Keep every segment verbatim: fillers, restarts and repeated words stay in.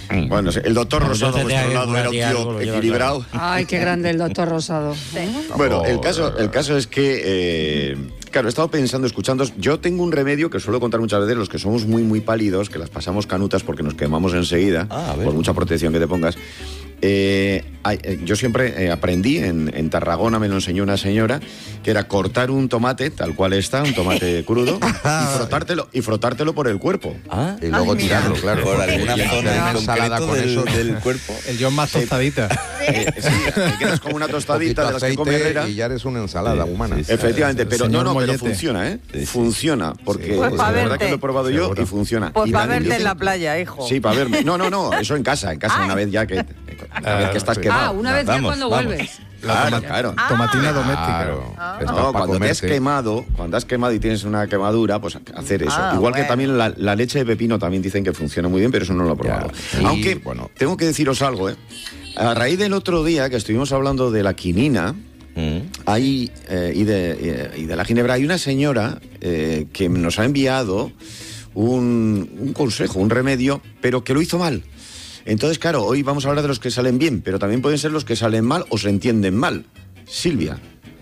Bueno, el doctor Bueno, Rosado, a vuestro lado, era un tío algo, equilibrado. Ay, qué grande el doctor Rosado. Bueno, el caso, el caso es que, eh, claro, he estado pensando, escuchando. Yo tengo un remedio que suelo contar muchas veces, los que somos muy, muy pálidos, que las pasamos canutas porque nos quemamos enseguida, Ah, por mucha protección que te pongas. Eh, hay, eh, yo siempre eh, aprendí, en, en Tarragona me lo enseñó una señora, que era cortar un tomate, tal cual está, un tomate crudo, y frotártelo, y frotártelo por el cuerpo. Ah, Y luego Ay, mira. tirarlo, claro. por alguna Y hacer zona una en ensalada concreto con del, eso. del cuerpo. El John más tostadita. Eh, sí, te quedas como una tostadita de las que come Herrera. y ya eres una ensalada Sí, humana. sí, sí. Efectivamente, pero no, Señor no, pero Mollete. funciona, ¿eh? Sí, sí. Funciona, porque Sí, pues de pa' verdad verte. que lo he probado yo Seguro. y funciona. Pues Y para la- verte en la playa, hijo. Sí, para verme. No, no, no, eso en casa, en casa, Ay. una vez ya que, una vez que estás sí. quemado. Ah, una vez ya Vamos, cuando vamos. vuelves. Claro, claro. Tomatina doméstica. Claro. Estás No, pa' cuando te has comerte. quemado, cuando has quemado y tienes una quemadura, pues hacer eso. Ah, Igual que bueno. también la, la leche de pepino también dicen que funciona muy bien, pero eso no lo he probado. Ya, sí, Aunque, bueno. tengo que deciros algo, ¿eh? A raíz del otro día que estuvimos hablando de la quinina, Mm. hay, eh, y, de, eh, y de la ginebra, hay una señora eh, que nos ha enviado un, un consejo, un remedio, pero que lo hizo mal. Entonces, claro, hoy vamos a hablar de los que salen bien, pero también pueden ser los que salen mal o se entienden mal. Silvia.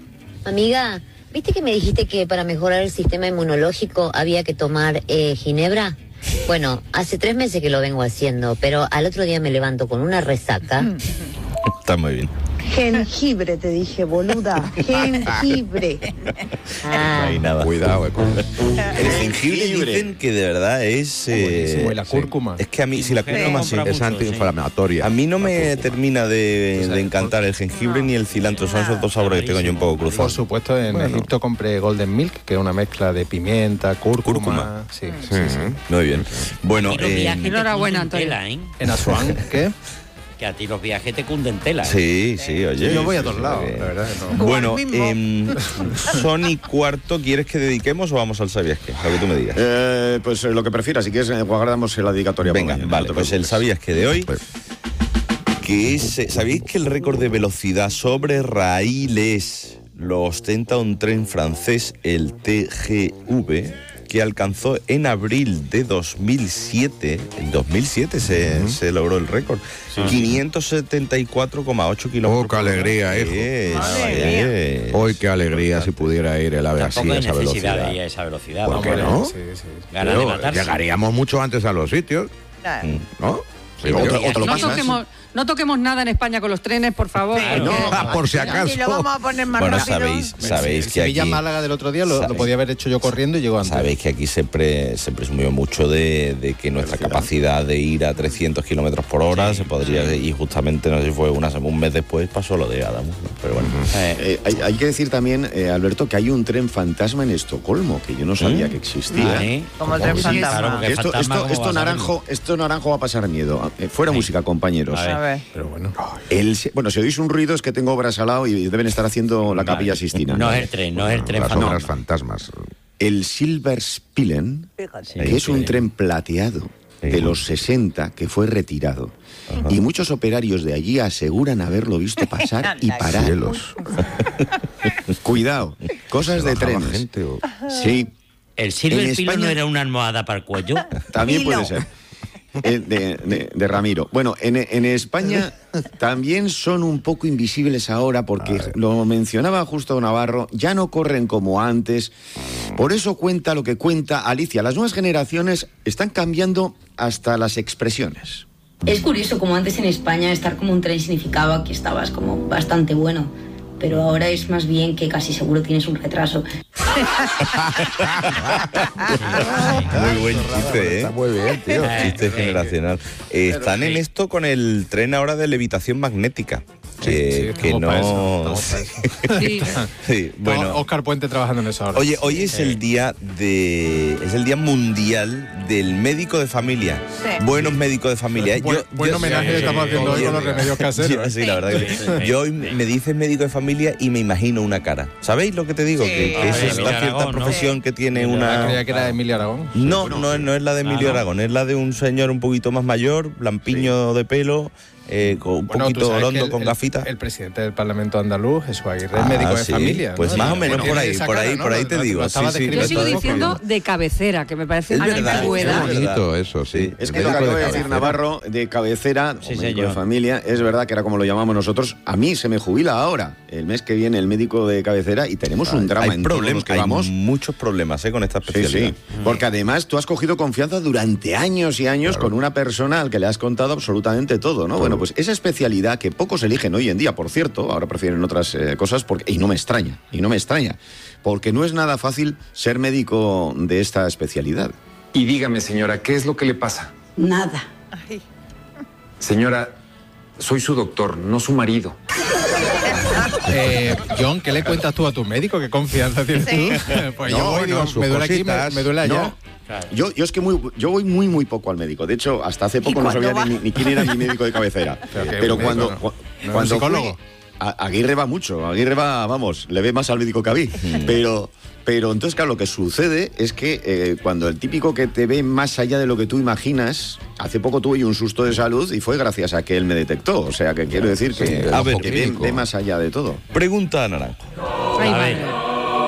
Amiga, ¿viste que me dijiste que para mejorar el sistema inmunológico había que tomar eh, ginebra? Bueno, hace tres meses que lo vengo haciendo, pero al otro día me levanto con una resaca. Está muy bien. Jengibre, te dije, boluda. Jengibre. No Ah, hay nada. Cuidado, eh. con- El jengibre Jengibre. dicen que de verdad es... eh, Buenísimo, y la sí. cúrcuma. Es que a mí, si la mujer cúrcuma sí. compra Es mucho, antiinflamatoria. A mí no me termina de, de encantar el jengibre ni el cilantro. Son esos dos sabores que tengo yo un poco Por cruzados. supuesto, en Bueno. Egipto compré Golden Milk, que es una mezcla de pimienta, cúrcuma. Cúrcuma. Sí, Sí, sí, sí. Muy bien. Bueno, Y los eh, viajes te enhorabuena, cunden Antonio. tela, ¿eh? En Asuán, ¿qué? Que a ti los viajes te cunden tela. ¿eh? sí, sí, oye. Yo voy a sí, todos sí, lados, que- la verdad. que no. Bueno, O al mismo. em, son y cuarto, ¿quieres que dediquemos o vamos al sabías qué? Lo que tú me digas. Eh, pues eh, lo que prefieras, si quieres, eh, guardamos la dedicatoria. Venga, por mañana, vale, no te pues el preocupes. sabías que de hoy, que es, eh, ¿sabéis que el récord de velocidad sobre raíles lo ostenta un tren francés, el T G V, que alcanzó en abril de dos mil siete, en dos mil siete se, se logró el récord, quinientos setenta y cuatro coma ocho kilómetros. Oh, qué alegría, hijo. Es, Madre es. Hoy qué alegría si pudiera ir el ave así Tampoco a hay esa necesidad velocidad. de ir a esa velocidad. ¿Por vamos. qué no? Sí, sí. Ganas de Pero matarse. llegaríamos mucho antes a los sitios, Claro. ¿no? Sí, Digo O yo. te- o te lo No pasas. toquemos, no toquemos nada en España con los trenes, por favor. Sí, porque- no. Ah, por si Y lo acaso. vamos a poner más Bueno, rápido. sabéis, sabéis El que aquí... Sevilla-Málaga del otro día lo, lo sabéis- podía haber hecho yo corriendo y llegó antes. Sabéis que aquí se, pre- se presumió mucho de, de que nuestra capacidad de ir a trescientos kilómetros por hora se podría, y justamente no sé si fue una, sema- un mes después pasó lo de Adamo, ¿no? Pero bueno. Eh, Eh, hay, hay que decir también, eh, Alberto, que hay un tren fantasma en Estocolmo, que yo no sabía ¿Mm? que existía. ah, ¿eh? Como el tren Sí, fantasma. claro, porque Esto, fantasma, esto, ¿cómo esto vas a naranjo, verlo? esto naranjo va a pasar miedo. Eh, fuera Sí. música, compañeros. A ver. A ver. Pero bueno. El, bueno, si oís un ruido es que tengo obras al lado y deben estar haciendo la Capilla Sistina. No es el tren, no es el tren Las fantasma. obras fantasmas. El Silverspilen, Fíjate. que es un tren plateado de los sesenta que fue retirado. Y muchos operarios de allí aseguran haberlo visto pasar y parar. Cielos. Cuidado, cosas de Bajaba trenes. gente, o- Sí, ¿El Silver En Pilo España- no era una almohada para el cuello? también Hilo. puede ser. Eh, De, de- de Ramiro. Bueno, en, en España también son un poco invisibles ahora porque lo mencionaba justo Navarro, ya no corren como antes. Por eso cuenta lo que cuenta Alicia. Las nuevas generaciones están cambiando hasta las expresiones. Es curioso como antes en España estar como un tren significaba que estabas como bastante bueno, pero ahora es más bien que casi seguro tienes un retraso. Muy buen chiste, ¿eh? Está muy bien, tío. Chiste generacional. Eh, están en esto con el tren ahora de levitación magnética. Que, Sí, que estamos no... pa' eso, estamos pa' eso. Sí. Sí, bueno. Oscar Puente trabajando en eso ahora. Oye, hoy es el día de es el día mundial del médico de familia. Sí. Buenos médicos de familia. ¿eh? buen, Yo- buen yo- homenaje que estamos haciendo hoy con los remedios caseros. Yo- sí, la verdad que sí. Yo hoy me dices médico de familia y me imagino una cara. ¿Sabéis lo que te digo? Sí. Que, que es Hombre, esta Emilio cierta Aragón, ¿no? profesión que tiene Ah, una... creía que era Emilio Aragón. No, no, no es la de Emilio Ah, no. Aragón, es la de un señor un poquito más mayor, lampiño de pelo, eh, con un Bueno, tú poquito sabes que orondo, el- con el- gafitas. El presidente del Parlamento andaluz, Jesús Aguirre, es Ah, médico de sí, familia. pues ¿no? más o Y menos tiene por ahí, esa por ahí, cara, por ahí ¿no? te Lo- digo, lo estaba sí, sí, Yo describiendo sigo un poco. diciendo de cabecera, que me parece Es una verdad, antigüedad. Qué bonito eso, sí. Es El que lo que médico acaba de cabecera. decir Navarro, de cabecera, Sí, o médico señor. de familia, es verdad que era como lo llamamos nosotros. A mí se me jubila ahora, el mes que viene, el médico de cabecera, y tenemos un drama hay en todos problemas, los que hay vamos. muchos problemas eh, con esta Sí, especialidad. sí. Porque además tú has cogido confianza durante años y años con una persona al que le has contado absolutamente todo, ¿no? Bueno, pues esa especialidad que pocos eligen hoy en día, por cierto, ahora prefieren otras eh, cosas, porque, y no me extraña, y no me extraña, porque no es nada fácil ser médico de esta especialidad. Y dígame, señora, ¿qué es lo que le pasa? Nada. Señora, soy su doctor, no su marido. Eh, John, ¿qué le cuentas tú a tu médico? ¿Qué confianza tienes tú? Pues yo No, voy y no, digo, sus me duele aquí, me, cositas. me duele allá. No, yo, yo es que muy, yo voy muy, muy poco al médico. De hecho, hasta hace poco no cuándo sabía va? ni, ni quién era mi médico de cabecera. Pero que Pero un cuando, médico no. cu- ¿No es un cuando psicólogo? fui, a- Aguirre va mucho. Aguirre va, vamos, le ve más al médico que a mí. Pero, pero entonces, claro, lo que sucede es que eh, cuando el típico que te ve más allá de lo que tú imaginas, hace poco tuve un susto de salud y fue gracias a que él me detectó. O sea, que quiero decir que, el A ojo ver, que ve, clínico. ve más allá de todo. Pregunta a Naranjo. Ay, A madre. ver.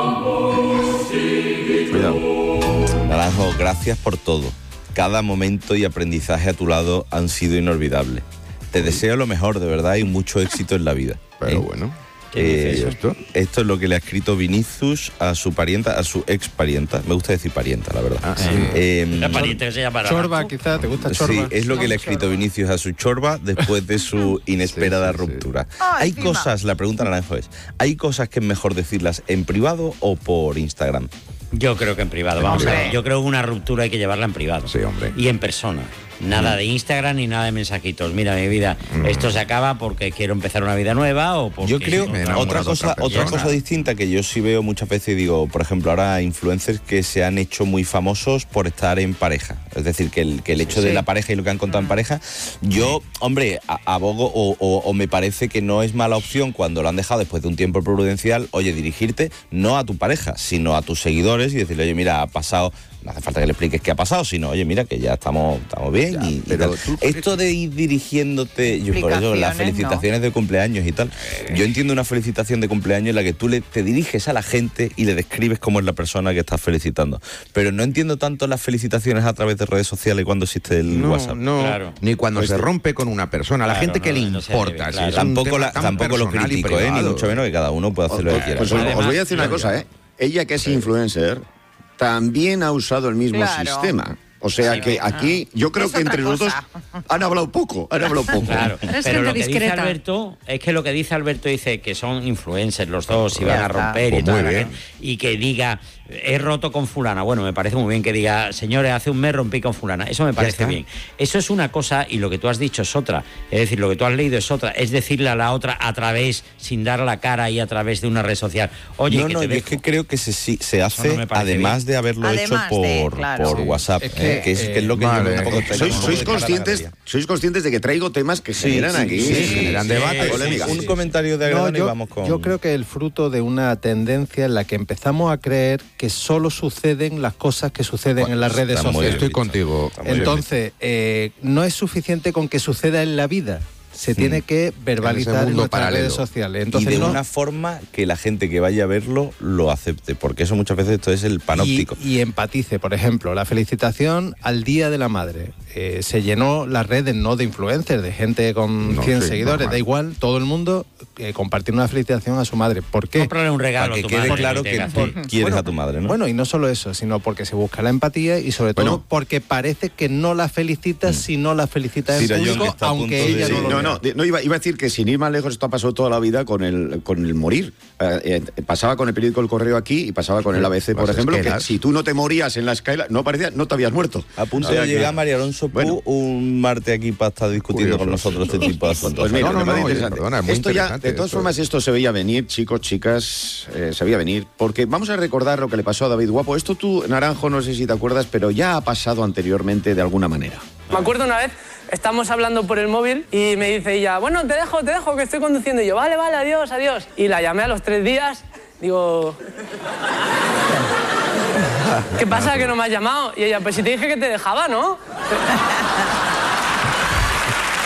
Cuidado. Naranjo, gracias por todo. Cada momento y aprendizaje a tu lado han sido inolvidables. Te deseo lo mejor, de verdad, y mucho éxito en la vida. Pero ¿Eh? bueno. Eh, ¿Y esto? esto es lo que le ha escrito Vinicius a su parienta, a su ex parienta. Me gusta decir parienta, la verdad. Ah, sí. Eh, La pariente que se llama Chorba, Naranjo. quizá, ¿te gusta Sí, chorba? es lo que le ha escrito Vinicius a su chorba después de su inesperada Sí, sí, sí. ruptura. Ay, Hay encima. cosas, la pregunta Naranjo es, ¿hay cosas que es mejor decirlas en privado o por Instagram? Yo creo que en privado, vamos a Hombre. ver. Yo creo que una ruptura hay que llevarla en privado. Sí, hombre. Y en persona. Nada de Instagram ni nada de mensajitos. Mira, mi vida, esto se acaba porque quiero empezar una vida nueva o porque... Yo creo me he otra enamorado de cosa, otra otra persona. cosa distinta que yo sí veo muchas veces y digo, por ejemplo, ahora influencers que se han hecho muy famosos por estar en pareja. Es decir, que el, que el hecho de la pareja y lo que han contado en pareja, yo, hombre, a- abogo o, o- o me parece que no es mala opción cuando lo han dejado después de un tiempo prudencial, oye, dirigirte no a tu pareja, sino a tus seguidores y decirle, oye, mira, ha pasado... No hace falta que le expliques qué ha pasado, sino, oye, mira, que ya estamos, estamos bien. Ya, y, y pero tal. tú- Esto de ir dirigiéndote, yo por eso las Explicaciones, felicitaciones de cumpleaños y tal. Yo entiendo una felicitación de cumpleaños en la que tú le, te diriges a la gente y le describes cómo es la persona que estás felicitando. Pero no entiendo tanto las felicitaciones a través de redes sociales cuando existe el No, WhatsApp. no, Claro. ni cuando Pues se te- rompe con una persona. A la Claro, gente que no, le no se importa. debe, si claro. es un Tampoco, tema la, tan tampoco lo personal y critico, ¿eh? Ni privado. mucho menos, que cada uno puede hacer lo que quiera. Pues os, os Además- voy a decir una cosa, ¿eh? Ella que es influencer también ha usado el mismo Claro. sistema. O sea Sí, que ah. aquí yo creo Es que entre otra los dos cosa. han hablado poco, han hablado poco. Claro, Eres pero gente lo que dice discreta. Alberto es que lo que dice Alberto dice que son influencers los dos y Ya van a está. romper y, Pues toda muy la bien. gente, y que diga he roto con fulana. Bueno, me parece muy bien que diga, señores, hace un mes rompí con fulana. Eso me parece está. bien. Eso es una cosa y lo que tú has dicho es otra. Es decir, lo que tú has leído es otra. Es decirle a la otra a través, sin dar la cara y a través de una red social. Oye, no, que no, te yo es dejo. que creo que se, sí, se hace no me parece además bien. de haberlo Además hecho de, por, claro. por Sí. WhatsApp, Es eh, que, que, es, que es lo que vale, yo tampoco es que Sois, tengo sois de cara a la conscientes, galería. sois conscientes de que traigo temas que Sí, generan sí, aquí sí, sí, generan sí, debate. sí, polémica. sí, Un sí. comentario de No, agradable y yo, vamos con... yo creo que el fruto de una tendencia en la que empezamos a creer que solo suceden las cosas que suceden en las redes Está muy sociales. Estoy bien. contigo. Está muy bien. Entonces, eh, no es suficiente con que suceda en la vida. Se tiene que verbalizar en, mundo nuestras paralelo. redes sociales. y Entonces, de no- una forma que la gente que vaya a verlo lo acepte, porque eso muchas veces esto es el panóptico. Y, y empatice, por ejemplo, la felicitación al Día de la Madre. Eh, se llenó las redes no de influencers, de gente con No, cien sí, seguidores, normal. da igual, todo el mundo eh, compartir una felicitación a su madre. ¿Por qué? Cómprale un regalo Para que a tu quede madre, claro que tenga- tú quieres Bueno, a tu madre, ¿no? Bueno, y no solo eso, sino porque se busca la empatía y sobre todo Bueno. porque parece que no la felicitas si no la felicitas en Mira, John, que público, está a punto aunque de- ella Sí, no lo no, vea. no, de- no iba, iba a decir que sin ir más lejos esto ha pasado toda la vida con el, con el morir. Eh, eh, pasaba con el periódico El Correo aquí y pasaba con el A B C, por Las ejemplo, que esquelas. si tú no te morías en la escala, no parecía, no te habías muerto. A punto O sea de que- llegar María Alonso Pú Bueno. un martes aquí para estar discutiendo con Curioso. nosotros este tipo de asuntos. Pues mira, No, no, me parece no, oye, interesante. perdona, es muy esto ya, interesante de todas esto. formas, esto se veía venir, chicos, chicas, eh, se veía venir, porque vamos a recordar lo que le pasó a David Guapo. Esto tú, Naranjo, no sé si te acuerdas, pero ya ha pasado anteriormente de alguna manera. Me acuerdo una vez, estamos hablando por el móvil y me dice ella, bueno, te dejo, te dejo, que estoy conduciendo. Y yo, vale, vale, adiós, adiós. Y la llamé a los tres días, digo... ¿Qué pasa, que no me has llamado? Y ella, pues si te dije que te dejaba, ¿no?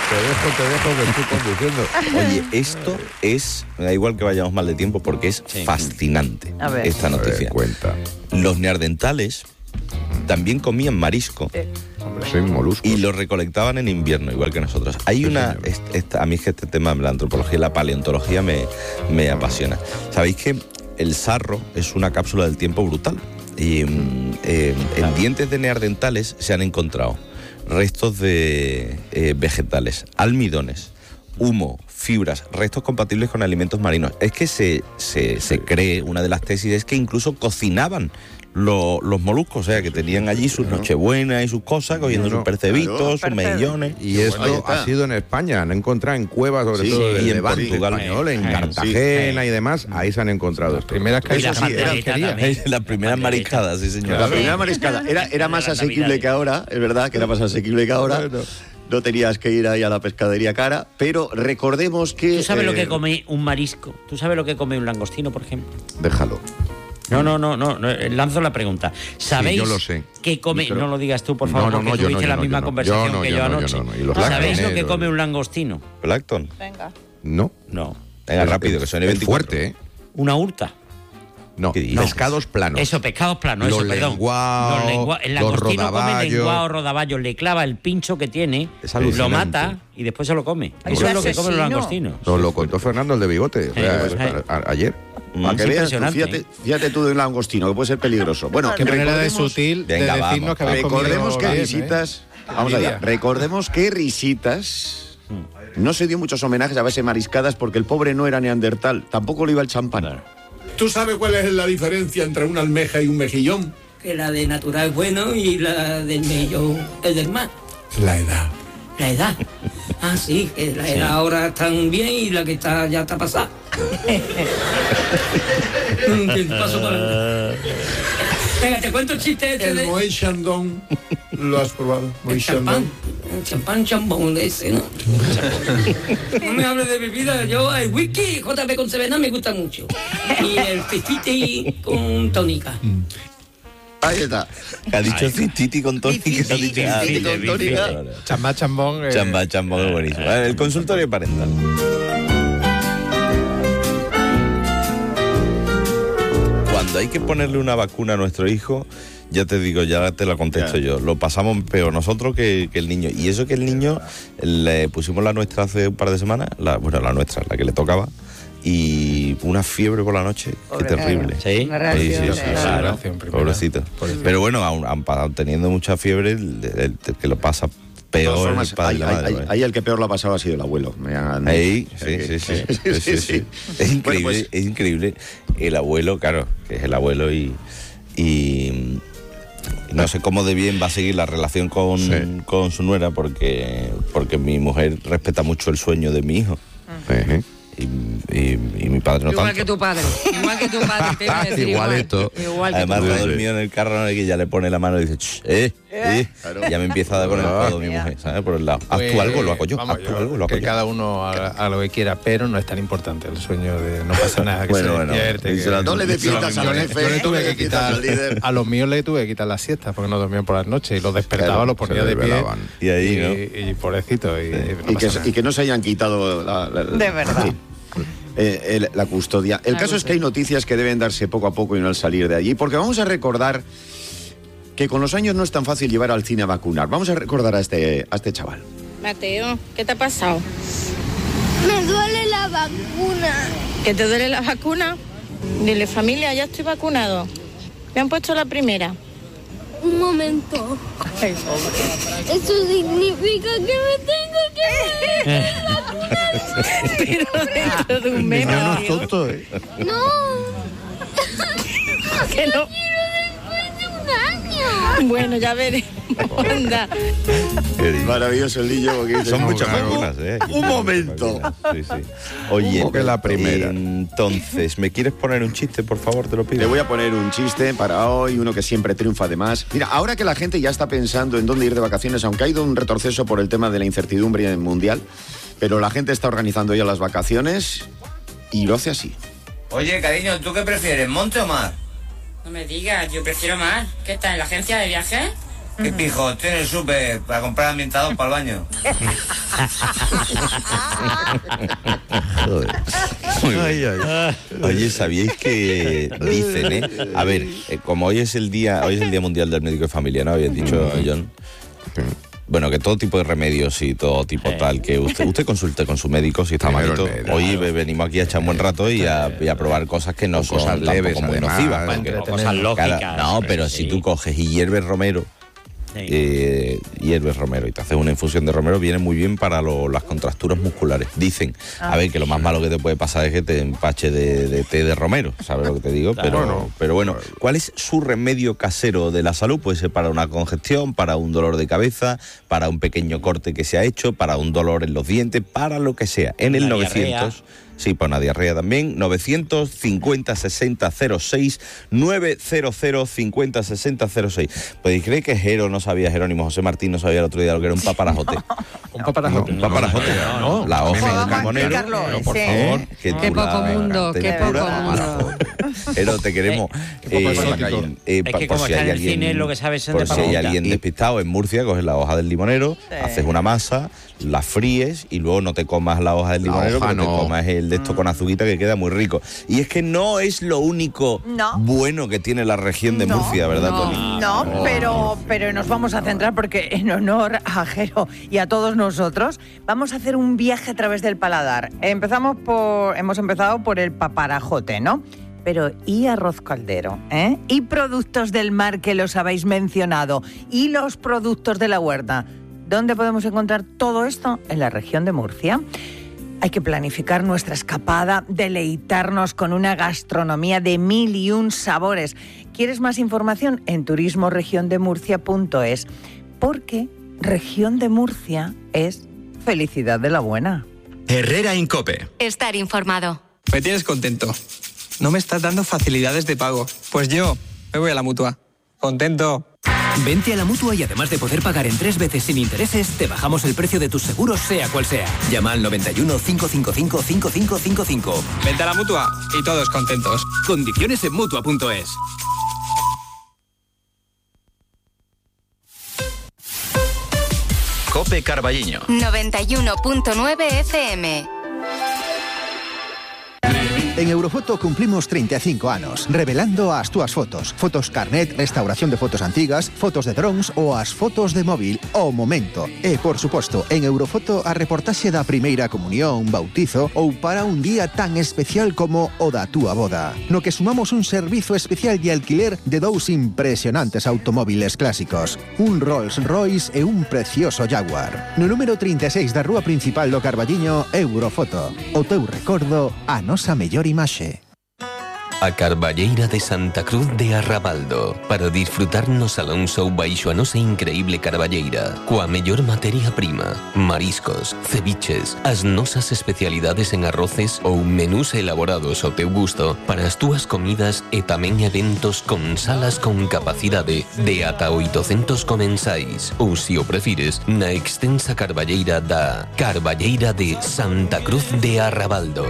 Te dejo, te dejo que estoy conduciendo. Oye, esto es, me da igual que vayamos mal de tiempo porque es Sí. fascinante A ver. esta noticia. A ver, cuenta. Los neandertales también comían marisco Hombre, soy molusco. y lo recolectaban en invierno, igual que nosotros. Hay Sí, una... señor. est- esta- a mí es que este tema de la antropología y la paleontología me, me apasiona. ¿Sabéis que el sarro es una cápsula del tiempo brutal? Y mm, eh, en dientes de neandertales se han encontrado restos de eh, vegetales, almidones, humo, fibras, restos compatibles con alimentos marinos. Es que se, se, se cree, una de las tesis es que incluso cocinaban lo- los moluscos, o sea, que tenían allí sus nochebuenas y sus cosas, cogiendo No, no, sus percebitos, claro. sus Percebe. mejillones. Y esto Ahí está. ha sido en España, han encontrado en cuevas, sobre Sí, todo sí, del y en Levante Portugal. español, en Sí, Cartagena sí. y demás, ahí se han encontrado Las esto. primeras Y la caídas sí, era- pandereta también. Las primeras mariscadas, sí, señor. La primera mariscada era, era más asequible que ahora, es verdad que era más asequible que ahora. Bueno. No tenías que ir ahí a la pescadería cara, pero recordemos que... ¿Tú sabes lo eh, que come un marisco? ¿Tú sabes lo que come un langostino, por ejemplo? Déjalo. No, no, no, no, no, lanzo la pregunta. ¿Sabéis yo lo sé. qué come? Y creo- No lo digas tú, por favor, No, no, no, porque yo tuviste no, yo la no, misma yo no. conversación Yo no, que yo yo no, yo anoche. no, no. Y los ¿Sabéis lo que langostinos. come un langostino? Plancton. Venga. No. No. Venga, Es- rápido, que es- son es veinticuatro. fuerte, ¿eh? Una urta. No, ¿Qué dices? pescados planos. Eso, pescados planos, Los eso, perdón. lenguao, Los lengua- El los langostino come rodaballos. lenguao, rodaballo, le clava el pincho que tiene, Es lo alucinante. mata y después se lo come. Ay, Eso qué es lo que comen los asesino. langostinos. Nos lo contó Fernando, el de bigote. O sea, pues, a- a- ayer. Para que Es veas, tú, impresionante, fíjate, ¿eh? fíjate tú de un langostino, que puede ser peligroso. Bueno, Qué manera de recordemos- sutil de Venga, decirnos vamos, que habéis comido Recordemos que bien, ¿eh? Risitas... Vamos allá. Recordemos que Risitas no se dio muchos homenajes a base de mariscadas porque el pobre no era neandertal, tampoco le iba el champán. ¿Tú sabes cuál es la diferencia entre una almeja y un mejillón? Que la de natural es bueno y la del mejillón es del mar. La edad. La edad. Ah, sí, que la edad ahora está bien y la que está ya está pasada. Mm, ¿Qué pasó por el- Venga, te cuento el chiste este El de... Moët Chandon, ¿lo has probado? El Moët champán. Chandon. El champán chambón de ese, ¿no? No me hables de bebida. Yo el whisky J B con Sevena me gusta mucho. Y el fifty con tónica. Ahí está. Ha dicho Cititi con tónica. Ha dicho ah, Cititi con tónica. Chamba chambón. eh, Chamba, chamba, es buenísimo. A ver, el consultorio parental. Cuando hay que ponerle una vacuna a nuestro hijo, ya te digo, ya te la contesto Ya. yo. Lo pasamos peor nosotros que, que el niño. Y eso que el niño, le pusimos la nuestra hace un par de semanas, la, bueno, la nuestra, la que le tocaba, y una fiebre por la noche, qué Pobre, terrible. Sí. Una Sí, sí, reacción. sí, de- sí, Claro. claro. Pobrecito. Pero bueno, aún, aún pa- teniendo mucha fiebre, el, el- el que lo pasa De todas peor formas, el padre y ahí, la ahí- madre. ahí- ¿vale? ahí el que peor lo ha pasado ha sido el abuelo. Me han- Ahí, sí, sí, sí, sí, sí, sí. Es increíble, Bueno, pues- es increíble. El abuelo, claro, que es el abuelo y, y no sé cómo de bien va a seguir la relación con, Sí. con su nuera porque, porque mi mujer respeta mucho el sueño de mi hijo. Ejé. Y, y- y mi padre no Igual tanto. que tu padre. Igual que tu padre. te iba a decir, Igualito. Igual, igual que Además, tu está padre. dormido en el carro, ¿no? Y que ya le pone la mano y dice, "Ch, eh, eh". Y ya me empieza a dar con el codo mi mujer, ¿sabes? Por el lado. Haz tú Pues, algo, lo hago yo. vamos, Haz tú algo, lo hago que yo. cada uno haga, haga lo que quiera, pero no es tan importante el sueño de no pasa nada. Que Bueno, se bueno, despierte, dice que- la- no le defiendas yo al le- jefe, Yo le no tuve le que defiendas quitar, al líder. a los míos le tuve que quitar las siestas porque no dormían por las noches y los despertaba, Claro, los ponía se de pie. desvelaban. Y ahí, ¿no? Y, y pobrecito. Y, no Y que, pasa nada. y que no se hayan quitado la, la- De verdad. sí. Eh, el- la custodia. El La caso es que hay noticias que deben darse poco a poco y no al salir de allí, porque vamos a recordar que con los años no es tan fácil llevar al cine a vacunar. Vamos a recordar a este, a este chaval. Mateo, ¿qué te ha pasado? Me duele la vacuna. ¿Que te duele la vacuna? Dile, familia, ya estoy vacunado. Me han puesto la primera. Un momento. Eso significa que me tengo que vacunar. Pero dentro de un mes. No, no es Mateo. tonto, ¿eh? No. Que no. Quiero después de un año. Bueno, ya veremos. Anda. Maravilloso el niño. Porque dice, Son "No, muchas no, vacunas, ¿eh? Un momento. Sí, sí. Oye, ¿Cómo que la primera? entonces, ¿me quieres poner un chiste, por favor? Te lo pido. Le voy a poner un chiste para hoy, uno que siempre triunfa además. Mira, ahora que la gente ya está pensando en dónde ir de vacaciones, aunque ha ido un retroceso por el tema de la incertidumbre mundial, pero la gente está organizando ya las vacaciones y lo hace así. Oye, cariño, ¿tú qué prefieres, monte o mar? No me digas, yo prefiero más. ¿Qué está en la agencia de viajes? ¿Qué pijo? ¿Tienes súper para comprar ambientador para el baño? Joder. Ay, ay. Oye, ¿sabíais que dicen, eh? A ver, eh, como hoy es el día, hoy es el Día Mundial del Médico de Familia, ¿no? Habías dicho, John. Bueno, que todo tipo de remedios y todo tipo tal, que usted usted consulte con su médico si está malito. Hoy venimos aquí a echar un buen rato y a, y a probar cosas que no son cosas leves, tampoco muy además, nocivas. Porque cosas lógicas. cada- no, pero si tú coges y hierves romero, eh, hierves romero y te haces una infusión de romero, viene muy bien para lo- las contracturas musculares. Dicen, a ver, que lo más malo que te puede pasar es que te empache de, de té de romero, ¿sabes lo que te digo? Claro. Pero, Bueno. pero bueno, ¿cuál es su remedio casero de la salud? Puede ser para una congestión, para un dolor de cabeza, para un pequeño corte que se ha hecho, para un dolor en los dientes, para lo que sea. En el Una novecientos... Sí, para una diarrea también. novecientos cincuenta sesenta cero seis, novecientos cincuenta sesenta cero seis. Podéis creer que Jero no sabía, Jerónimo José Martín no sabía el otro día lo que era un paparajote. Un paparajote. Un paparajote. No, no. La hoja Vamos del a limonero. explicarlo, No, por sí. favor. que Qué tú la- poco mundo, te qué cura. poco mundo. Jero, te queremos. Qué poco eh, exótico. eh, Es pa- que por como si está hay en el alguien- cine, lo que sabes es por de si hay papita. alguien despistado en Murcia, coges la hoja del limonero, haces una masa, la fríes y luego no te comas la hoja del La limonero, hoja pero te no. comas el de esto con azuquita que queda muy rico. Y es que no es lo único No. bueno que tiene la región de No, Murcia, ¿verdad, no. Tony? No, pero, pero nos vamos a centrar porque en honor a Jero y a todos nosotros vamos a hacer un viaje a través del paladar. Empezamos por, hemos empezado por el paparajote, ¿no? Pero ¿y arroz caldero? ¿eh? ¿Y productos del mar que los habéis mencionado? ¿Y los productos de la huerta? ¿Dónde podemos encontrar todo esto? En la región de Murcia. Hay que planificar nuestra escapada, deleitarnos con una gastronomía de mil y un sabores. ¿Quieres más información? En turismo región de murcia punto es. Porque Región de Murcia es felicidad de la buena. Herrera Incope. Estar informado. Me tienes contento. No me estás dando facilidades de pago. Pues yo me voy a la Mutua. Contento. Vente a la Mutua y además de poder pagar en tres veces sin intereses, te bajamos el precio de tus seguros, sea cual sea. Llama al noventa y uno, cinco cinco cinco, cinco cinco cinco cinco. Vente a la Mutua y todos contentos. Condiciones en Mutua punto es. Cope Carballiño. noventa y uno punto nueve F M. En Eurofoto cumplimos treinta e cinco anos, revelando as túas fotos. Fotos carnet, restauración de fotos antigas, fotos de drones ou as fotos de móvil ao momento. E, por suposto, en Eurofoto a reportaxe da primeira comunión, bautizo ou para un día tan especial como o da túa boda. No que sumamos un servizo especial de alquiler de dous impresionantes automóviles clásicos. Un Rolls Royce e un precioso Jaguar. No número trinta e seis da rúa principal do Carballiño, Eurofoto. O teu recordo, a nosa mellor imaxe. A Carballeira de Santa Cruz de Arrabaldo para disfrutar no salón show baixo a nosa increíble Carballeira coa mellor materia prima, mariscos, ceviches, as nosas especialidades en arroces ou menús elaborados ao teu gusto para as túas comidas e tamén eventos con salas con capacidade de ata oitocentos comensais ou, se o prefires, na extensa Carballeira da Carballeira de Santa Cruz de Arrabaldo.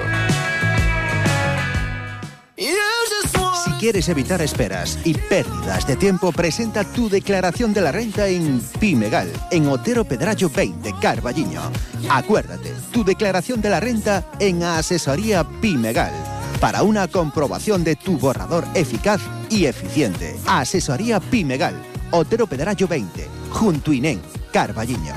Si quieres evitar esperas y pérdidas de tiempo, presenta tu declaración de la renta en Pimegal, en Otero Pedrallo veinte, Carballiño. Acuérdate, tu declaración de la renta en Asesoría Pimegal, para una comprobación de tu borrador eficaz y eficiente. Asesoría Pimegal, Otero Pedrallo veinte, junto a Inén, Carballiño.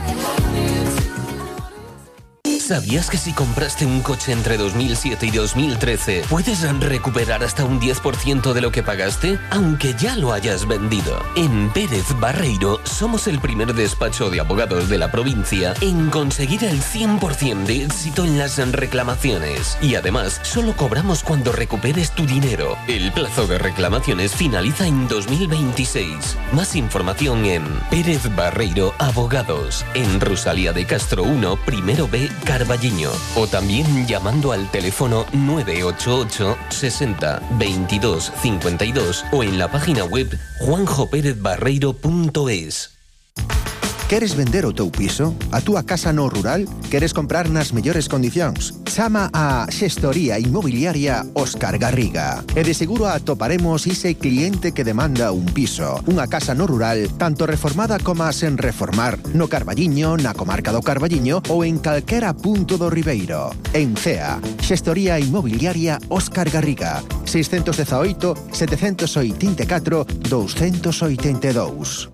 ¿Sabías que si compraste un coche entre dos mil siete y dos mil trece puedes recuperar hasta un diez por ciento de lo que pagaste, aunque ya lo hayas vendido? En Pérez Barreiro somos el primer despacho de abogados de la provincia en conseguir el cien por ciento de éxito en las reclamaciones. Y además, solo cobramos cuando recuperes tu dinero. El plazo de reclamaciones finaliza en dos mil veintiséis. Más información en Pérez Barreiro Abogados, en Rosalía de Castro uno, primero B, Carballiño, o también llamando al teléfono nueve ocho ocho, sesenta, veintidós, cincuenta y dos o en la página web juanjo pérez barreiro punto es. Queres vender o teu piso? A túa casa no rural? Queres comprar nas mellores condicións? Chama a Xestoría Inmobiliaria Óscar Garriga. E de seguro atoparemos ese cliente que demanda un piso, unha casa no rural, tanto reformada como sen reformar, no Carballiño, na comarca do Carballiño ou en calquera punto do Ribeiro. En Cea, Xestoría Inmobiliaria Óscar Garriga, seiscentos dezaoito, setecentos oitenta e catro, doscientos oitenta e dous.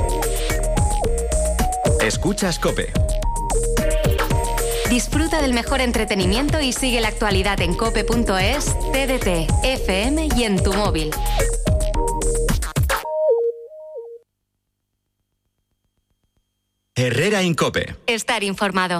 Escuchas COPE. Disfruta del mejor entretenimiento y sigue la actualidad en cope punto es, T D T, F M y en tu móvil. Herrera en COPE. Estar informado.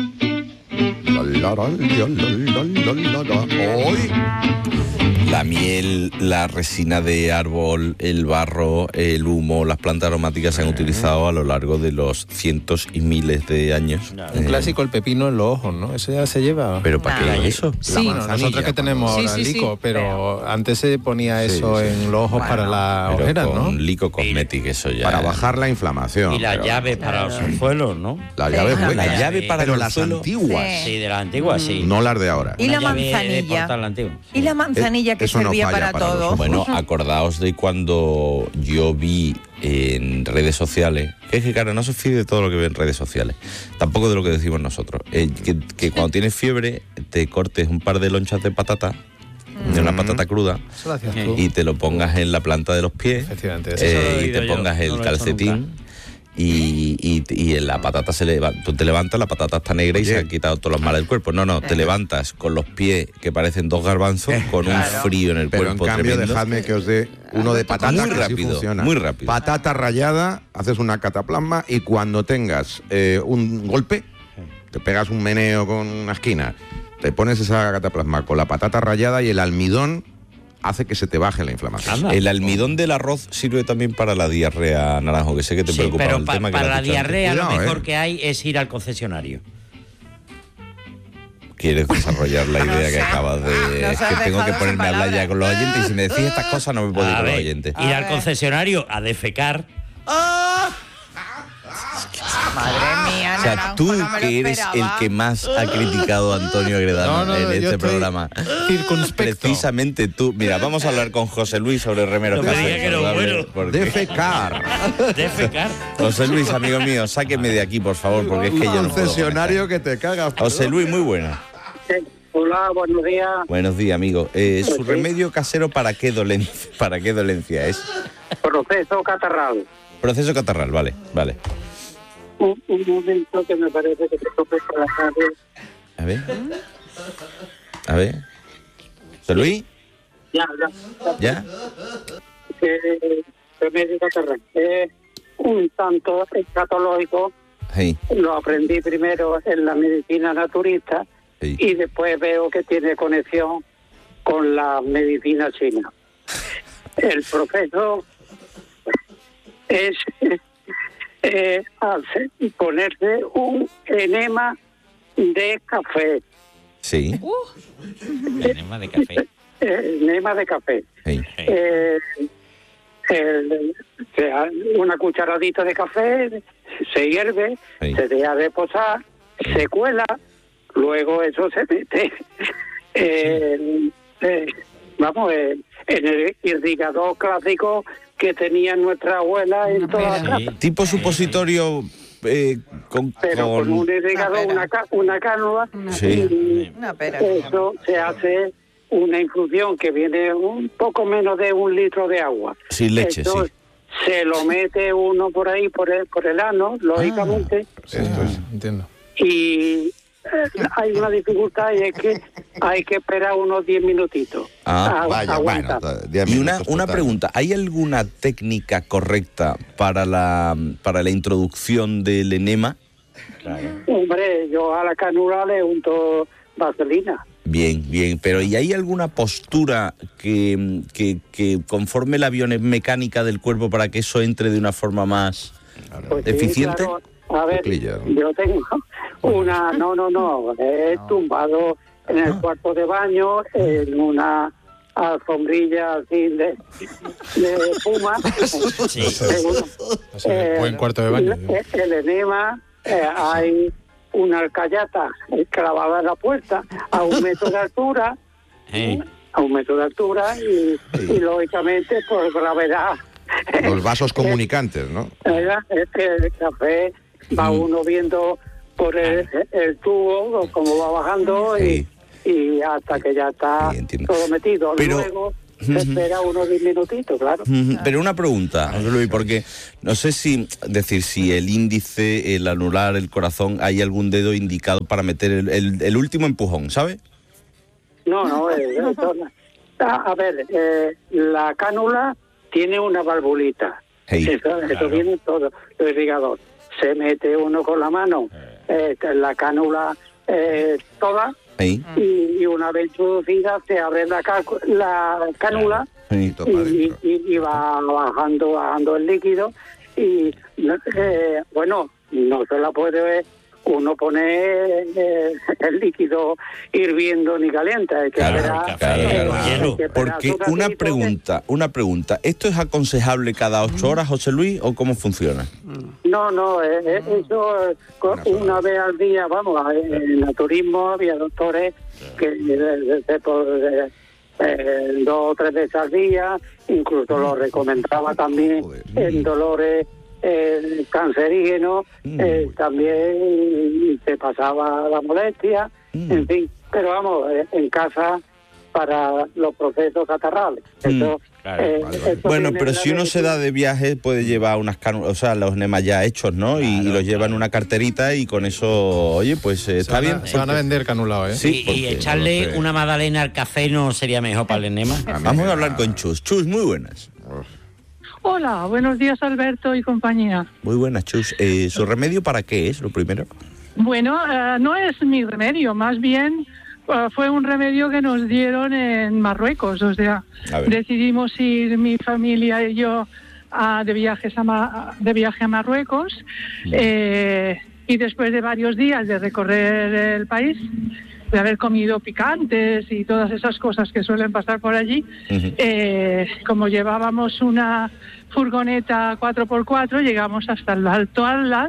Hoy la miel, la resina de árbol, el barro, el humo, las plantas aromáticas se han utilizado a lo largo de los cientos y miles de años. Un Eh, clásico, el pepino en los ojos, ¿no? Eso ya se lleva. ¿Pero para qué Nah. es eso? Sí, La no, manzanilla, nosotros que tenemos cuando- ahora Sí, sí, sí. lico, pero antes se ponía Sí, eso sí. en los ojos para la Pero ojera, con ¿no? lico cosmético, eso ya. Para bajar la inflamación. Y la pero- llave para los orzuelos, ¿no? La llave es buena. La llave para pero el las orzuelo. antiguas. Sí, de la antigua, sí. No las de ahora. ¿Y la Una llave de manzanilla? portal antiguo. ¿Y la manzanilla que eso no servía falla para, para los todo? ojos. Bueno, acordaos de cuando yo vi en redes sociales, que es que claro, no se fíe de todo lo que ve en redes sociales, tampoco de lo que decimos nosotros, eh, que, que cuando tienes fiebre te cortes un par de lonchas de patata, de una patata cruda, Eso lo hacías tú. y te lo pongas en la planta de los pies, Efectivamente, eh, eso lo he y oído te yo, pongas no el lo he hecho calcetín. nunca. Y, y, y en la patata se levanta, tú te levantas, la patata está negra y Oye. se han quitado todos los males del cuerpo. No, no, te levantas con los pies que parecen dos garbanzos, con un frío en el Pero en cuerpo cambio, tremendo. dejadme que os dé uno de patata Muy que sí rápido, funciona. muy rápido. Patata rallada, haces una cataplasma y cuando tengas eh, un golpe, te pegas un meneo con una esquina, te pones esa cataplasma con la patata rallada y el almidón hace que se te baje la inflamación. Anda. El almidón del arroz sirve también para la diarrea, Naranjo, que sé que te Sí, preocupa pero el pa- tema. que para lo has la dicho antes. diarrea lo Cuidado, mejor eh. que hay es ir al concesionario. Quieres desarrollar la idea que acabas de... nos Es has que tengo que dejado sin ponerme a hablar ya palabras. con los oyentes y si me decís estas cosas no me puedo ir A con los ver, oyentes. ir A al ver. concesionario a defecar. Madre mía, O sea, Naranjo, tú no me lo que eres el esperaba. que más ha criticado a Antonio Agredano No, no, en no, yo este estoy programa. circunspecto. Precisamente tú. Mira, vamos a hablar con José Luis sobre remeros. No me caseros, diga que no, ¿vale? bueno. Porque- Defecar. Defecar. José Luis, amigo mío, sáqueme de aquí, por favor, porque es que yo no puedo. Concesionario que te cagas. José Luis, muy buena. Hola, buenos días. Buenos días, amigo. Eh, ¿Su remedio casero para qué dolencia, para qué dolencia es? Proceso catarral. Proceso catarral, vale, vale. Un, un momento que me parece que te toque por la radio. A ver. A ver. ¿José Luis? Ya, ya. ¿Ya? Eh, remedio catarral. Es un tanto escatológico. Sí. Lo aprendí primero en la medicina naturista Sí. y después veo que tiene conexión con la medicina china. El proceso es eh, hacer, ponerse un enema de café. Sí. Enema de café. Eh, enema de café. Sí. Eh, el- se ha- una cucharadita de café, se hierve, Sí. se deja reposar, se cuela, luego eso se mete en, eh, vamos, en, en el irrigador clásico que tenía nuestra abuela en toda la casa. Tipo supositorio eh, con, Pero con un irrigador, una, ca- una cánula, Sí. y Una pera. eso se hace una infusión que viene un poco menos de un litro de agua. Sin leche, Eso sí. se lo mete uno por ahí, por el, por el ano, lógicamente, Esto es. Entiendo. y eh, hay una dificultad y es que hay que esperar unos diez minutitos. Ah, A- Vaya, aguanta. bueno, diez Y una, minutos, una total. pregunta, ¿hay alguna técnica correcta para la, para la introducción del enema? Hombre, yo a la canula le unto vaselina. Bien, bien, pero ¿y hay alguna postura que, que, que conforme la biomecánica del cuerpo para que eso entre de una forma más Pues sí, eficiente? claro. A ver, Cuclillas. yo tengo una, no, no, no, he tumbado en el cuarto de baño, en una alfombrilla así de, de espuma. Sí. Eh, uno, Así, eh, buen cuarto de baño. el, el enema, eh, hay una alcayata clavada en la puerta a un metro de altura, Sí. a un metro de altura y, y lógicamente por gravedad. Los vasos comunicantes, ¿no? ¿Verdad? Es que el café va uno viendo por el, el tubo como va bajando y, y hasta que ya está todo metido. Pero- Luego se espera unos diez minutitos, claro. Ujú, Pero una pregunta, José Luis, porque no sé si, decir, si el índice, el anular, el corazón, hay algún dedo indicado para meter el, el- el último empujón, ¿sabe? No, no, eh, eso no. a, a ver, eh, la cánula tiene una valvulita. Hey. Eso, eso viene todo, el irrigador. Se mete uno con la mano, eh, la cánula eh, toda, Ahí. y, y una vez introducida se abre la, cacu- la cánula Sí. y, y- y va bajando, bajando el líquido y eh, bueno, no se la puede uno poner eh, el líquido hirviendo ni caliente, hay que Claro, esperar, claro, eh, claro, hay claro. que esperar Porque su una ratito. pregunta, una pregunta, ¿esto es aconsejable cada ocho horas, José Luis, o cómo funciona? No, no, eh, eh, eso eh, co- una vez al día, vamos, eh, en el turismo había doctores que eh, eh, por, eh, eh, dos o tres veces al día, incluso lo recomendaba también en dolores eh, cancerígenos, eh, también se pasaba la molestia, en fin, pero vamos, eh, en casa para los procesos catarrales. Eso, eh, eso Bueno, viene pero de si la uno se da de viaje, puede llevar unas cánulas, o sea, los enemas ya hechos, ¿no? Y, y los lleva en una carterita y con eso, oye, pues eh, está van a- bien. se van a vender canulados, ¿eh? Sí, y, porque- y echarle no lo sé. una magdalena al café no sería mejor para el enema. Vamos a hablar con Chus. Chus, muy buenas. Hola, buenos días Alberto y compañía. Muy buenas, Chus. Eh, ¿Su remedio para qué es, lo primero? Bueno, eh, no es mi remedio, más bien eh, fue un remedio que nos dieron en Marruecos. O sea, A ver. decidimos ir mi familia y yo a- de, viajes a Ma- de viaje a Marruecos eh, y después de varios días de recorrer el país, de haber comido picantes y todas esas cosas que suelen pasar por allí, eh, como llevábamos una furgoneta cuatro por cuatro, llegamos hasta el Alto Atlas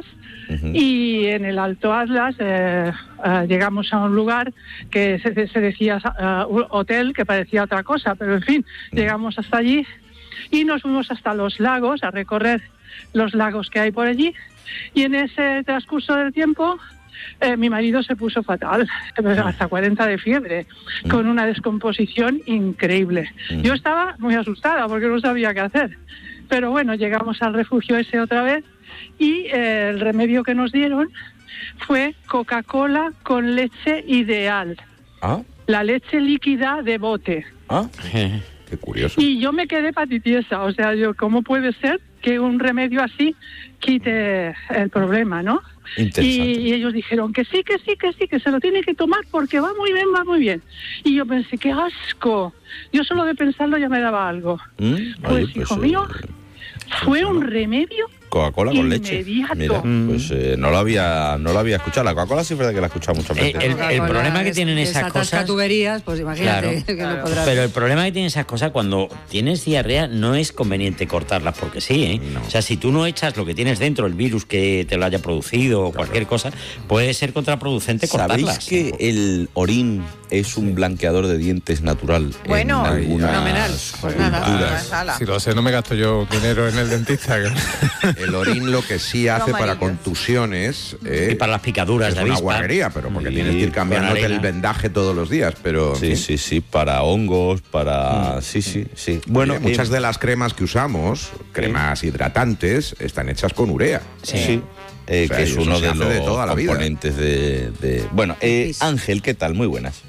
y en el Alto Atlas eh, eh, llegamos a un lugar que se, se decía eh, un hotel, que parecía otra cosa, pero en fin, llegamos hasta allí y nos fuimos hasta los lagos a recorrer los lagos que hay por allí y en ese transcurso del tiempo eh, mi marido se puso fatal, hasta cuarenta de fiebre, con una descomposición increíble. Yo estaba muy asustada porque no sabía qué hacer. Pero bueno, llegamos al refugio ese otra vez y eh, el remedio que nos dieron fue Coca-Cola con leche ideal. Ah. La leche líquida de bote. Ah. Qué curioso. Y yo me quedé patitiesa, o sea, yo, ¿cómo puede ser que un remedio así quite el problema, no? Y, Interesante. y ellos dijeron que sí, que sí, que sí, que se lo tiene que tomar porque va muy bien, va muy bien. Y yo pensé, qué asco. Yo solo de pensarlo ya me daba algo. ¿Mm? Pues, Oye, hijo eh, mío, fue un remedio Coca-Cola con leche. inmediato. Mira, pues eh, no lo había no lo había escuchado. La Coca-Cola sí es verdad que la he escuchado muchas veces. el- el problema que tienen esas Desatasca cosas- tuberías, pues imagínate Claro. que no podrás. Pero el problema que tienen esas cosas, cuando tienes diarrea, no es conveniente cortarlas porque sí, ¿eh? O sea, si tú no echas lo que tienes dentro, el virus que te lo haya producido o cualquier cosa, puede ser contraproducente ¿Sabéis cortarlas. que el orín es un blanqueador de dientes natural? Bueno, en algunas fenomenal. Pues nada, culturas? ala. Si lo sé, no me gasto yo dinero en el dentista. El orín lo que sí hace para amarillos. contusiones eh, Y para las picaduras es de una avispa. guarrería, pero porque Sí, tienes que ir cambiándote con arena. el vendaje todos los días, pero en Sí, fin. sí, sí, para hongos, para... Sí, sí, sí. Bueno, Oye, muchas eh, de las cremas que usamos, cremas hidratantes, están hechas con urea. Sí, sí. Eh, O sea, que es y eso uno se de hace los de toda la vida. componentes de, de- Bueno, eh, Ángel, ¿qué tal? Muy buenas.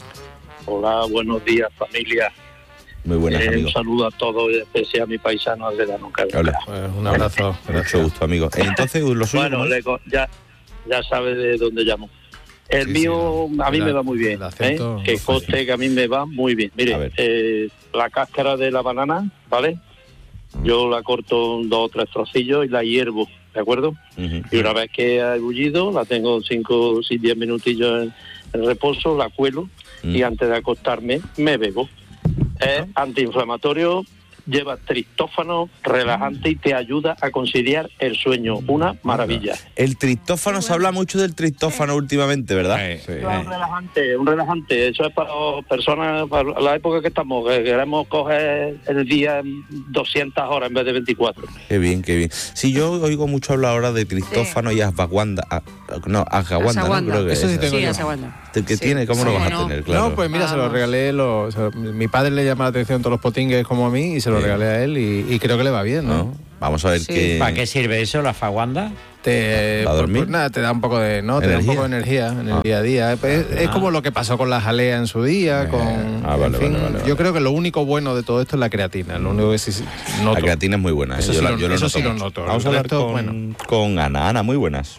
Hola, buenos días familia. Muy buenas, Eh, amigo. un saludo a todos, y especial a mi paisano Aldelano Carlos. Hola. Un abrazo. Mucho gusto, amigo. Eh, Entonces, lo suyo... Bueno, ¿cómo es? le co- ya, ya sabe de dónde llamo. El Sí, mío sí, a mí el- me va muy bien. el acento ¿eh? Que no coste que a mí me va muy bien. Mire, eh, la cáscara de la banana, ¿vale? Yo la corto en dos o tres trocillos y la hiervo, ¿de acuerdo? Y una vez que ha ebullido, la tengo cinco o diez minutillos en, en reposo, la cuelo y antes de acostarme me bebo es antiinflamatorio, lleva triptófano, relajante y te ayuda a conciliar el sueño. Una maravilla. El triptófano, se habla mucho del triptófano últimamente, ¿verdad? Sí. Es un relajante, un relajante. Eso es para personas, para la época que estamos, que queremos coger el día doscientas horas en vez de veinticuatro. Qué bien, qué bien. Sí, yo oigo mucho hablar ahora de triptófano sí. y ashwagandha. Ah, no, ashwagandha, ¿no? Creo que eso sí es tengo Sí, yo. ashwagandha. ¿Qué Sí. tiene? ¿Cómo Sí, lo vas no. a tener? Claro. No, pues mira, se lo regalé, lo, o sea, mi padre le llama la atención todos los potingues como a mí y se lo Sí. regalé a él y, y creo que le va bien, ¿no? ¿No? Vamos a ver Sí. qué... ¿Para qué sirve eso, la ashwagandha? Te, ¿Para pues, dormir? pues nada, te da un poco de, no, te da un ¿Energía? poco de energía en el Ah. día a día. Es, es Ah. como lo que pasó con la jalea en su día, con, Ah, vale, en fin, vale, vale, vale. yo creo que lo único bueno de todo esto es la creatina, lo único que sí sí noto. La creatina es muy buena. ¿eh? Eso Yo sí la- lo- yo lo eso noto sí lo mucho. noto. Vamos a El hablar resto, con, bueno. con Ana. Ana, muy buenas.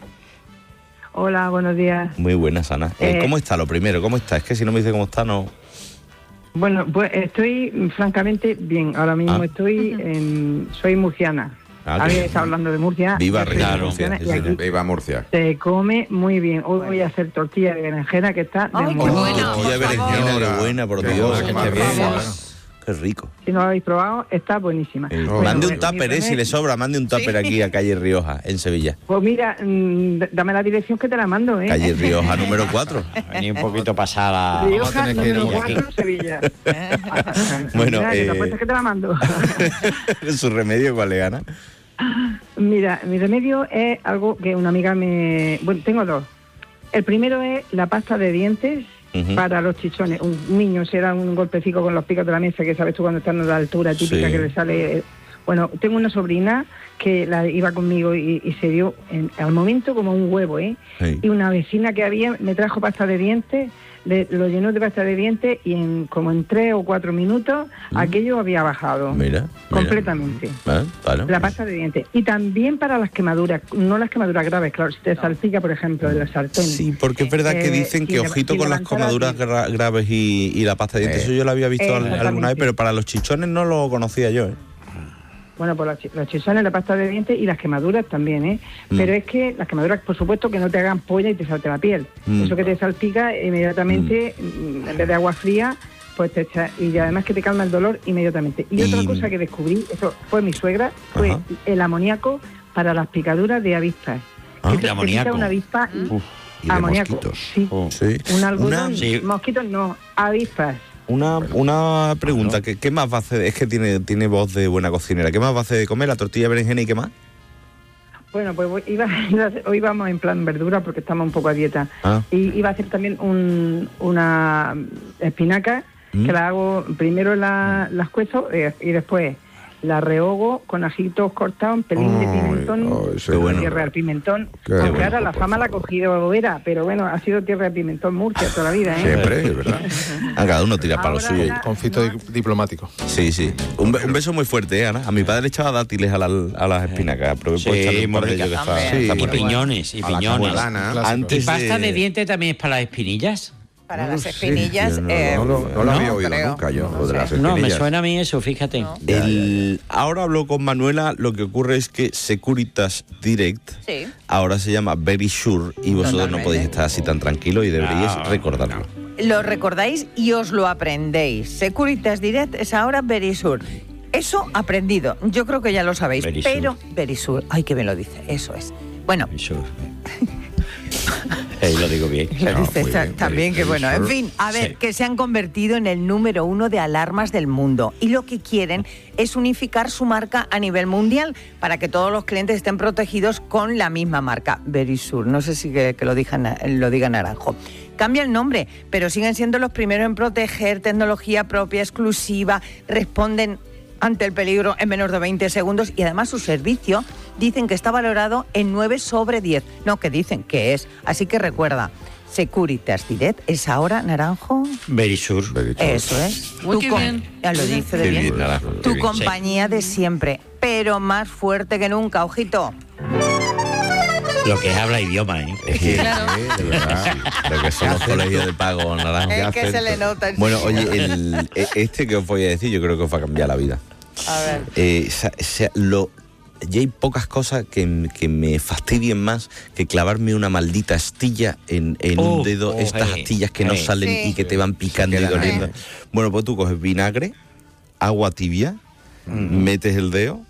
Hola, buenos días. Muy buenas, Ana. Eh, Eh, ¿Cómo está lo primero? ¿Cómo está? Es que si no me dice cómo está, no... Bueno, pues estoy mm, francamente bien. Ahora mismo Ah. estoy en... Soy murciana. Ah, qué Había bien. estado hablando de Murcia. Viva Yo soy Región de Murcia, Murciana sí, y señor. aquí Viva Murcia. se come muy bien. Hoy voy a hacer tortilla de berenjena que está de Ay, qué moda. buena. Tortilla de por favor. berenjena, qué buena, por Qué Dios. buena, Qué, qué bien. maravilla. Qué rico. Si no lo habéis probado, está buenísima. Eh, Bueno, mande un pues, mi tupper, eh, si primer- le sobra, mande un tupper aquí a Calle Rioja, en Sevilla. Pues mira, mm, d- dame la dirección que te la mando, ¿eh? Calle Rioja número cuatro. Venía un poquito pasada. Rioja, tener que ir número aquí. cuatro, Sevilla. Bueno, Mira, que eh, te apuestas que te la mando. ¿Su remedio cuál es, Ana? Mira, mi remedio es algo que una amiga me... Bueno, tengo dos. El primero es la pasta de dientes Ujú. para los chichones. Un niño se da un golpecico con los picos de la mesa, que sabes tú cuando están a la altura típica Sí. que le sale... Bueno, tengo una sobrina que la iba conmigo y, y se dio en- al momento como un huevo, ¿eh? Sí. Y una vecina que había me trajo pasta de dientes, le- lo llenó de pasta de dientes y en como en tres o cuatro minutos aquello había bajado. Mira, mira. Completamente. Ah, claro. La pasta de dientes. Y también para las quemaduras, no las quemaduras graves, claro, si te salpica, por ejemplo, en la sartén. Sí, porque es verdad que Eh, dicen si que le- ojito si con las levantaras comaduras bien. gra- graves y, y la pasta de dientes. Eh. Eso yo lo había visto al- Exactamente. alguna vez, pero para los chichones no lo conocía yo, ¿eh? Bueno, pues los, chi- los chisones, la pasta de dientes y las quemaduras también, ¿eh? Mm. Pero es que las quemaduras, por supuesto, que no te hagan polla y te salte la piel. Mm. Eso que te salpica inmediatamente, mm, en vez de agua fría, pues te echa, y además que te calma el dolor inmediatamente. Y, Y- otra cosa que descubrí, eso fue mi suegra, fue Ajá. el amoníaco para las picaduras de avispas. Ah. Que te- El te pica amoníaco. una avispa y, Uf, y de amoníaco, mosquitos. sí. Sí. Un algodón, Una, Sí. mosquitos no, avispas. una, una pregunta, ¿qué, qué más va a hacer? Es que tiene, tiene voz de buena cocinera. ¿Qué más va a hacer de comer? ¿La tortilla de berenjena y qué más? Bueno, pues voy- iba, iba a hacer- hoy vamos en plan verdura porque estamos un poco a dieta. Ah. Y iba a hacer también un, una espinaca, Mm. que la hago, primero la, las cuezo eh, y después la rehogo con ajitos cortados, un pelín de Ay, pimentón, ay, sí. Qué bueno. tierra del pimentón. Qué Aunque bueno, ahora la por fama la ha favor. cogido Vera, pero bueno, ha sido tierra de pimentón Murcia toda la vida, ¿eh? Siempre, es verdad. Ah, cada uno tira para lo Ahora suyo. la- Conflicto di- diplomático. Sí, sí. Un, be- un beso muy fuerte, ¿eh, Ana? A mi padre le echaba dátiles a, la- a las espinacas. Aprovecho por Sí, echarle un par muy de ellos rica que está- también. está Y muy rico. piñones, y A la piñones. catalana. Clásico. ¿Y Antes pasta de de- dientes también es para las espinillas? Para No las lo sé, espinillas. yo no- eh, No lo, no lo había oído creo. nunca yo, No lo de sé. las No, me espinillas. suena a mí eso, fíjate. No. El- ahora hablo con Manuela, lo que ocurre es que Securitas Direct Sí. ahora se llama Very Sure y vosotros no Totalmente. podéis estar así tan tranquilos y deberíais No, recordarlo. Lo recordáis y os lo aprendéis. Securitas Direct es ahora Verisur. Eso aprendido. Yo creo que ya lo sabéis. Verisur. Pero Verisur, ay, que bien lo dice. Eso es. Bueno, Eso. Eh, lo digo bien. lo No, dice muy ta- bien, también que Verisur. bueno. En fin, a ver, Sí. que se han convertido en el número uno de alarmas del mundo. Y lo que quieren es unificar su marca a nivel mundial para que todos los clientes estén protegidos con la misma marca, Verisur. No sé si que, que lo, diga, na- lo diga Naranjo. Cambia el nombre, pero siguen siendo los primeros en proteger tecnología propia, exclusiva, responden ante el peligro en menos de veinte segundos y además su servicio dicen que está valorado en nueve sobre diez. No, que dicen que es. Así que recuerda, Securitas Direct es ahora, Naranjo. Verisur. Eso es. Uy, Tu qué com- bien. Ya lo dice de Qué bien. bien, Naranjo, qué Tu bien. compañía de siempre, pero más fuerte que nunca, ojito. Lo que es habla idioma, ¿eh? Es que, Claro. sí, de verdad, lo que son los colegios de pago naranja. Es que se le nota. en Bueno, su- oye, el- e- este que os voy a decir, yo creo que os va a cambiar la vida. A ver. Eh, sa- sa- lo, ya hay pocas cosas que, m- que me fastidien más que clavarme una maldita astilla en, en Oh, un dedo, oh, estas eh, astillas que no eh. salen Sí. y que te van picando y quedan ahí. doliendo. Bueno, pues tú coges vinagre, agua tibia, mm. metes el dedo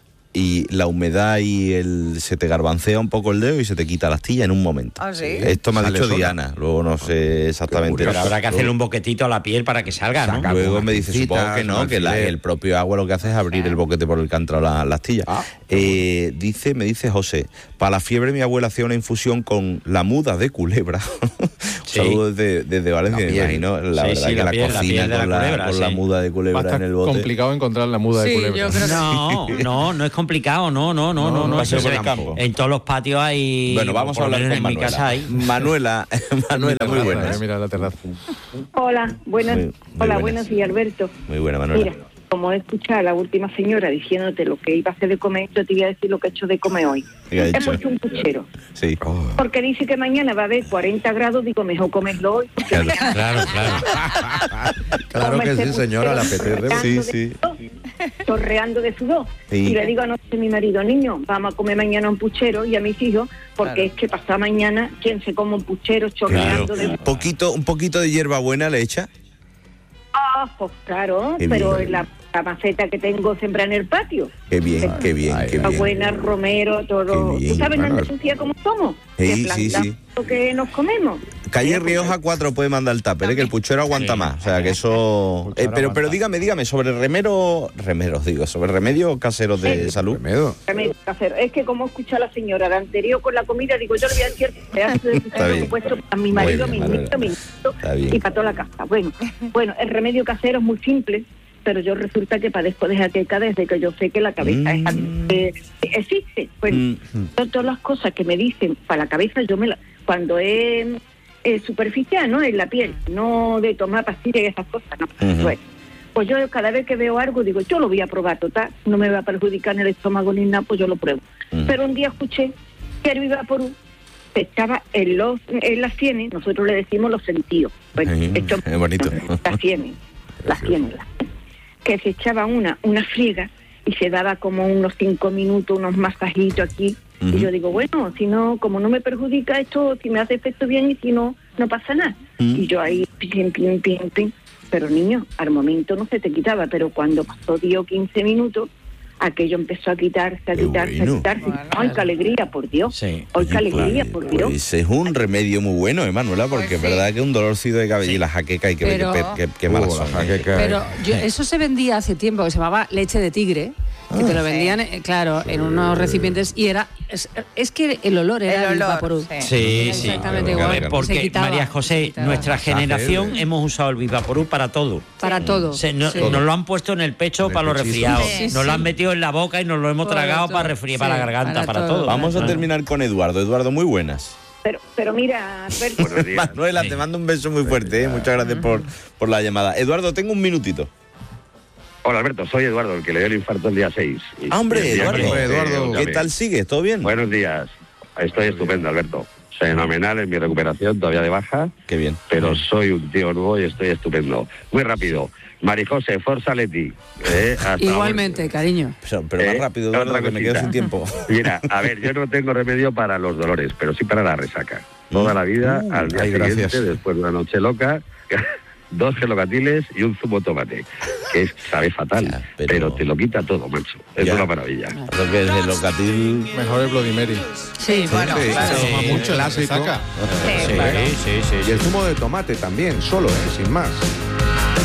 y la humedad y el se te garbancea un poco el dedo y se te quita la astilla en un momento. ¿Ah, sí? Esto me ha dicho Diana, luego no sé exactamente. Pero habrá que hacerle un boquetito a la piel para que salga, ¿no? Luego me dice, supongo que no, que la, el propio agua lo que hace es abrir el boquete por el que ha entrado la, la astilla. Ah, eh, dice, me dice José, para la fiebre mi abuela hacía una infusión con la muda de culebra. Sí. Saludos desde, desde Valencia, me imagino. La Sí, verdad sí, que la la, piel, la cocina piel de la con, la, culebra, con la sí. muda de culebra en el bote. complicado encontrar la muda de Sí, culebra. yo creo que No, no, no es complicado, no, no, no, no, no. paseo eso por se el ve. campo. En todos los patios hay. Bueno, vamos a por lo hablar menos con en mi Manuela. casa hay. Manuela, Manuela, muy buenas. Mira la terraza. Hola, buenas, Muy- muy hola, buenas. buenos días, Alberto. Muy buena, Manuela. Mira, como he escuchado a la última señora diciéndote lo que iba a hacer de comer, yo te voy a decir lo que he hecho de comer hoy. ¿Qué ha He hecho? puesto un puchero. Sí. Porque dice que mañana va a haber cuarenta grados, digo, mejor comerlo hoy. porque Claro, mañana claro, claro. Claro que sí, señora, le apetece. Sí, sí. torreando de sudor. Sí. Y le digo anoche a mi marido, niño, vamos a comer mañana un puchero, y a mis hijos, porque Claro. es que pasado mañana, ¿quién se come un puchero Claro. chorreando de Un poquito, un poquito de hierbabuena le echa. Ah, pues claro, Qué pero bien. en la, la maceta que tengo sembrada en el patio. Qué bien, qué bien, qué La bien. buena, romero, todo. Qué bien. ¿Tú sabes la Bueno, Andalucía cómo somos? Sí, Que sí, plantamos sí. lo que nos comemos. Calle Rioja cuatro puede mandar el tupper, ¿eh? Que el puchero aguanta Sí. más. O sea, que eso... Eh, pero, pero dígame, dígame, sobre remero... Remeros, digo, sobre remedios caseros de salud. Remedio. Remedio casero. Es que como escucha la señora la anterior con la comida, digo, yo le voy a decir pedazo de Está bien. puesto para mi marido, Muy mi bien, nieto, mi Manuela. nieto Está bien. y para toda la casa. Bueno, bueno, el remedio casero es muy simple, pero yo resulta que padezco de jaqueca desde que yo sé que la cabeza Mm. es, eh, existe. Bueno, Mm. yo todas las cosas que me dicen para la cabeza, yo me la, cuando es eh, superficial, ¿no? En la piel, no de tomar pastillas y esas cosas, no. Ujú. Bueno, pues yo cada vez que veo algo digo, yo lo voy a probar, total, no me va a perjudicar en el estómago ni nada, pues yo lo pruebo. Ujú. Pero un día escuché que el Vivaporub estaba en los en las sienes, nosotros le decimos los sentidos. Bueno, Sí, esto es bonito. las sienes, las sienes, las sienes. Que se echaba una, una friega y se daba como unos cinco minutos, unos masajitos aquí. Ujú. Y yo digo, bueno, si no, como no me perjudica esto, si me hace efecto bien y si no, no pasa nada. Ujú. Y yo ahí, pim, pim, pim, pim. Pero niño, al momento no se te quitaba, pero cuando pasó diez o quince minutos, aquello empezó a quitarse, a Qué quitarse, bueno. a quitarse. ¡Ay, qué alegría, por Dios! Sí. ¡Ay, qué alegría, Pues, por Dios! pues es un remedio muy bueno, ¿eh, Manuela? Porque Pues es sí. verdad que un dolorcito de cabello y la jaqueca hay que ver Pero- qué, qué, qué malas Uh, la son. ¿eh? jaqueca. Pero yo- eso se vendía hace tiempo, que se llamaba leche de tigre, que te lo vendían, eh, claro, en unos recipientes, y era... Es, es que el olor era El el olor, Vaporub. sí. Sí, sí. Exactamente Claro, igual. claro. Porque, Se quitaba, María se José, quitaba. nuestra Masaje generación de- hemos usado el Vivaporub para todo. Para todo. Se- no- Sí. Nos lo han puesto en el pecho En el para los pechito. resfriados. Sí, nos sí. lo han metido en la boca y nos lo hemos Para tragado todo. para resfriar, Sí, para la garganta, para para, todo. todo. Vamos a Claro. terminar con Eduardo. Eduardo, muy buenas. Pero, pero mira, Alberto, Manuela, te mando un beso muy fuerte, ¿eh? Muchas gracias por, por la llamada. Eduardo, tengo un minutito. Hola Alberto, soy Eduardo, el que le dio el infarto el día seis. Y- Ah, hombre, y el día Eduardo. que- Hombre, Eduardo. que- ¿Qué tal sigues? ¿Todo bien? Buenos días. Estoy estupendo, Alberto. Fenomenal en mi recuperación, todavía de baja, Qué bien. pero soy un tío nuevo y estoy estupendo. Muy rápido. Marijose, Forza Leti. Eh, hasta Igualmente, cariño. Pero, pero más Eh, rápido, otra Eduardo, que me quedo cosita. sin tiempo. Mira, a ver, yo no tengo remedio para los dolores, pero sí para la resaca. Toda la vida, Uh, al día ay, siguiente, gracias. después de una noche loca, dos gelocatiles y un zumo de tomate, que es, sabe fatal, Ya, pero... pero- te lo quita todo, macho. Es Ya. una maravilla. Lo que es el locatil... Mejor el Bloody Mary. Sí, bueno, Sí, claro. se toma mucho la clásico. resaca. Sí, Sí, claro. sí, sí, Y sí. el zumo de tomate también, solo, ¿eh? Sin más.